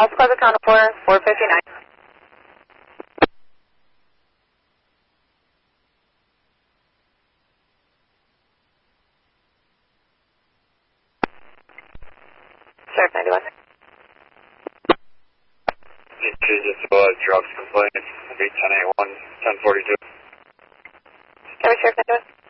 Alpha Plaza Counter 459. Sheriff 91. Jesus, drugs complaint, 1041, 1042. Cover Sheriff 91.